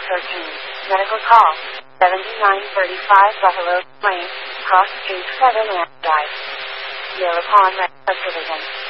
13. Medical call. 7935 Buffalo Lane, Cross Street, Sutherland Drive. You're upon subdivision.